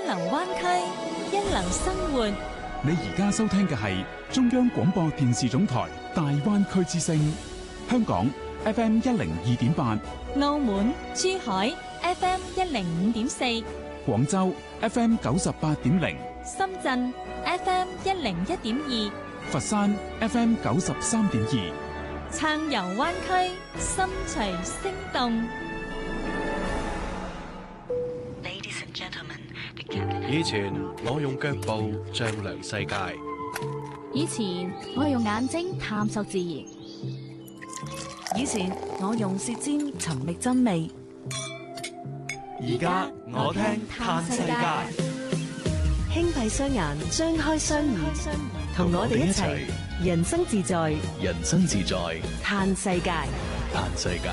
流灣區，一流生活。 你而家收聽嘅係中央廣播電視總台大灣區之聲，香港 FM 102.8， 澳門、珠海 FM 105.4， 廣州 FM 98.0， 深圳 FM 101.2， 佛山 FM 93.2， 暢遊灣區，心隨聲動。 以前我用腳步丈量世界， 以前我用眼睛探索自然， 以前我用舌尖尋覓真味， 而家我聽嘆世界。 輕閉雙眼，張開雙耳，同我哋一齊人生自在， 人生自在， 嘆世界， 嘆世界。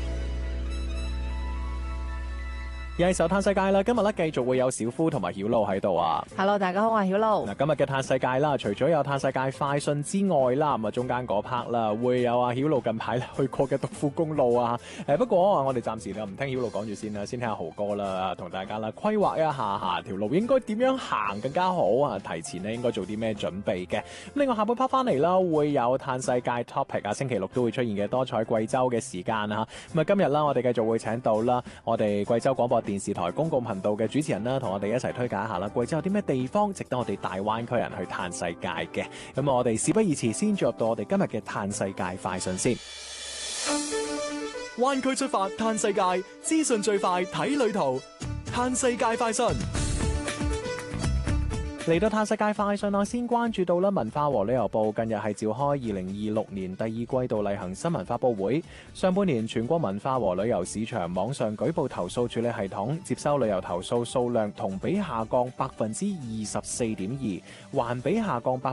又係手嘆世界啦！今日咧繼續會有小夫同埋曉露喺度啊。 Hello， 大家好，我係曉露。 嗱，今日嘅嘆世界啦，除咗有嘆世界快訊之外啦，咁啊中間嗰 part 啦，會有曉露近排去過嘅獨富公路啊。不過我哋暫時就唔聽曉露講住先啦，先聽下豪哥啦，同大家啦規劃一下條路應該點樣行更加好啊！提前咧應該做啲咩準備嘅。咁另外下半 part 翻嚟啦，會有嘆世界 topic 啊，星期六都會出現嘅多彩貴州嘅時間啊。咁啊今日啦，我哋繼續會請到啦，我哋貴州廣播電視台公共頻道嘅主持人啦，同我哋一齊推介一下啦。貴州有啲咩地方值得我哋大灣區人去嘆世界嘅？咁我哋事不宜遲，先進入到我哋今日嘅嘆世界快訊先。 灣區出發嘆世界，資訊最快睇旅途，嘆世界快訊。 嚟到嘆世界快訊啦，先關注到啦，文化和旅遊部近日係召開2026年第二季度例行新聞發佈會。上半年全國文化和旅遊市場網上舉報投訴處理系統接收旅遊投訴數量同比下降24.2%，環比下降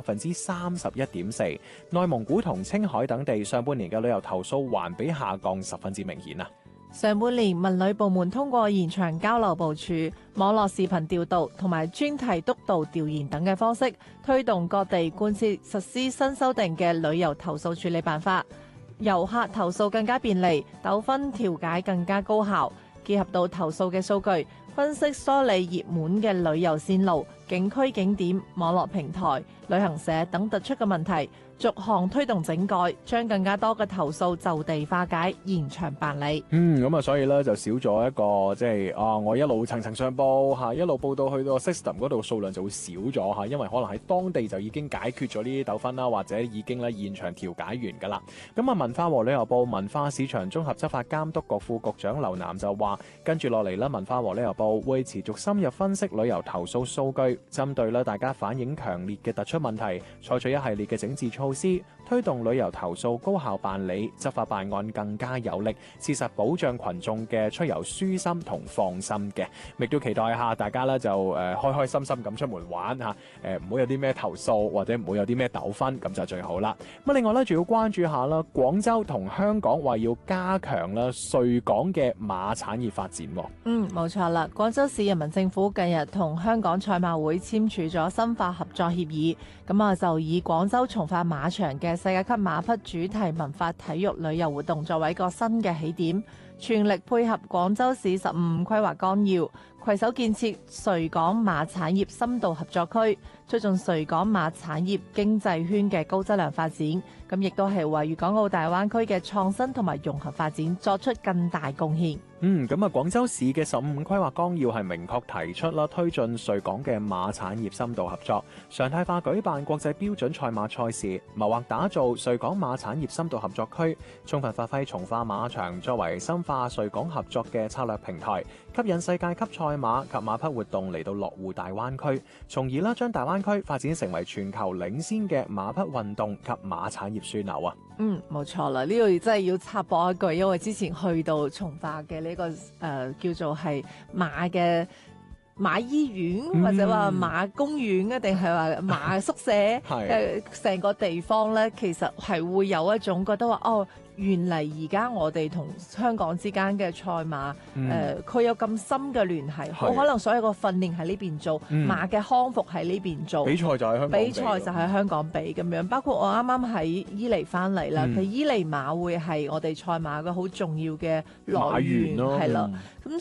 31.4%。內蒙古同青海等地上半年嘅旅遊投訴環比下降十分之明顯啊！ 上半年文旅部門通過現場交流部署、網絡視頻調度同埋專題督導調研等嘅方式，推動各地貫徹實施新修訂嘅旅遊投訴處理辦法，遊客投訴更加便利，糾紛調解更加高效。結合到投訴嘅數據，分析梳理熱門嘅旅遊線路、景區景點、網絡平台、旅行社等突出嘅問題，逐項推動整改，將更加多嘅投訴就地化解，現場辦理。 咁啊，所以咧就少咗一個即係我一路層層上報嚇，一路報到去到 system 嗰度數量就會少咗嚇，因為可能喺當地就已經解決咗呢啲糾紛啦，或者已經咧現場調解完㗎啦。咁啊，文化和旅遊部文化市場綜合執法監督局副局長劉南就話，跟住落嚟咧，文化和旅遊部會持續深入分析旅遊投訴數據，針對咧大家反映強烈嘅突出問題，採取一系列嘅整治措施，推動旅遊投訴高效辦理，執法辦案更加有力，切實保障群眾嘅出遊舒心同放心嘅。亦都期待下大家咧就開開心心咁出門玩嚇，唔好有啲咩投訴或者唔好有啲咩糾紛，咁就最好啦。咁另外咧，仲要關注下啦，廣州同香港話要加強啦穗港嘅馬產業發展。 冇錯啦，廣州市人民政府近日同香港賽馬會簽署咗深化合作協議，咁啊就以廣州從化馬場嘅世界級馬匹主題文化體育旅遊活動作為一個新嘅起點，全力配合廣州市15規劃綱要，攜手建設穗港馬產業深度合作區，促進穗港馬產業經濟圈嘅高質量發展，咁亦都係為粵港澳大灣區嘅創新同埋融合發展作出更大貢獻。 咁啊，廣州市嘅15規劃綱要係明確提出啦，推進穗港嘅馬產業深度合作，常態化舉辦國際標準賽馬賽事，謀劃打造穗港馬產業深度合作區，充分發揮從化馬場作為深化穗港合作嘅策略平台，吸引世界級賽馬及馬匹活動嚟到落戶大灣區，從而啦將大灣區發展成為全球領先嘅馬匹運動及馬產業樞紐啊！ 冇錯啦，呢度真係要插播一句，因為之前去到從化嘅呢個叫做係馬嘅馬醫院或者話馬公園啊，定係話馬宿舍，成個地方咧，其實係會有一種覺得話原嚟而家我哋同香港之間嘅賽馬，佢有咁深嘅聯繫，好可能所有個訓練喺呢邊做，馬嘅康復喺呢邊做， 比賽就喺香港比， 比賽就喺香港比咁樣。包括我啱啱喺伊犁翻嚟啦，其實伊犁馬會係我哋賽馬嘅好重要嘅來源，係啦。咁